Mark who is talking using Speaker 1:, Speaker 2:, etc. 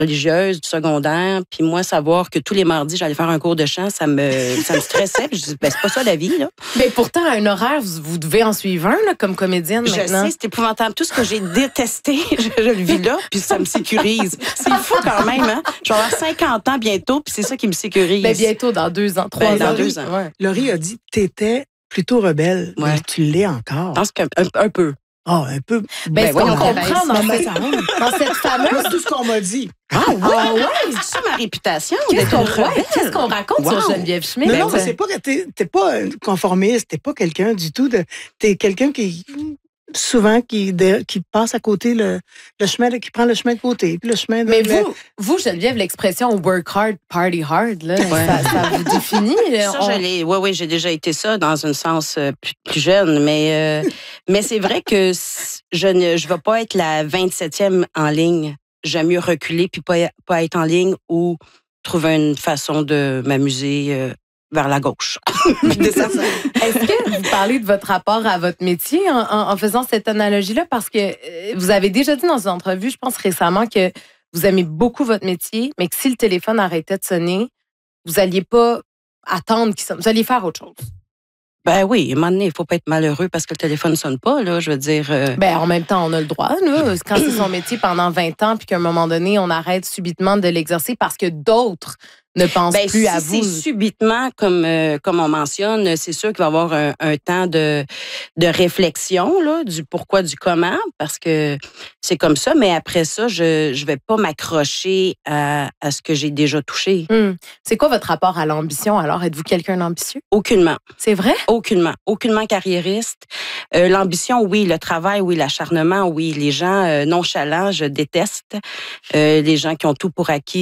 Speaker 1: religieuse du secondaire, puis moi, savoir que tous les mardis, j'allais faire un cours de chant, ça me stressait. Puis je dis, c'est pas ça la vie, là.
Speaker 2: Mais pourtant, à un horaire, vous devez en suivre un, là, comme comédienne, maintenant.
Speaker 1: Je sais, c'est épouvantable. Tout ce que j'ai détesté, je le vis là, puis ça me sécurise. C'est fou quand même, hein? Je vais avoir 50 ans bientôt, puis c'est ça qui me sécurise.
Speaker 2: Mais bientôt, dans 2 ans, 3 ans.
Speaker 1: Dans 2 ans.
Speaker 2: Ouais.
Speaker 3: Laurie a dit t'étais plutôt rebelle.
Speaker 1: Ouais.
Speaker 3: Mais tu l'es encore.
Speaker 1: Je pense qu'un peu.
Speaker 3: Ah, un peu.
Speaker 2: Ben, ce qu'on comprend
Speaker 3: dans cette fameuse, tout ce qu'on m'a dit.
Speaker 1: Ah ouais? C'est ça ma réputation?
Speaker 2: Qu'est-ce qu'on raconte sur Geneviève Schmidt?
Speaker 3: Non, mais c'est pas que t'es pas un conformiste, t'es pas quelqu'un du tout t'es quelqu'un qui souvent qui passe à côté le chemin, qui prend le chemin de côté, puis le chemin de...
Speaker 2: Mais vous, Geneviève, l'expression work hard, party hard, là, ça vous définit?
Speaker 1: Ça, oui, j'ai déjà été ça dans un sens plus jeune, mais c'est vrai que je ne vais pas être la 27e en ligne. J'aime mieux reculer puis pas être en ligne ou trouver une façon de m'amuser vers la gauche.
Speaker 2: Est-ce que vous parlez de votre rapport à votre métier en faisant cette analogie-là? Parce que vous avez déjà dit dans une entrevue, je pense récemment, que vous aimez beaucoup votre métier, mais que si le téléphone arrêtait de sonner, vous n'alliez pas attendre qu'il sonne. Vous alliez faire autre chose.
Speaker 1: Ben oui, à un moment donné, il ne faut pas être malheureux parce que le téléphone ne sonne pas, là, je veux dire...
Speaker 2: Ben, en même temps, on a le droit, là. Quand c'est son métier pendant 20 ans, puis qu'à un moment donné, on arrête subitement de l'exercer parce que d'autres ne pensent plus à vous.
Speaker 1: Si c'est subitement, comme on mentionne, c'est sûr qu'il va y avoir un temps de réflexion, là, du pourquoi, du comment, parce que c'est comme ça. Mais après ça, je vais pas m'accrocher à ce que j'ai déjà touché.
Speaker 2: C'est quoi votre rapport à l'ambition, alors? Êtes-vous quelqu'un d'ambitieux?
Speaker 1: Aucunement.
Speaker 2: C'est vrai?
Speaker 1: Aucunement. Aucunement carriériste. L'ambition, oui. Le travail, oui. L'acharnement, oui. Les gens nonchalants, je déteste. Les gens qui ont tout pour acquis.